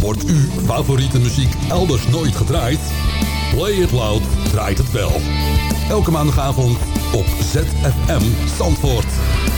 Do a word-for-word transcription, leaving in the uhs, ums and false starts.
Wordt uw favoriete muziek elders nooit gedraaid? Play It Loud draait het wel. Elke maandagavond op Z F M Zandvoort.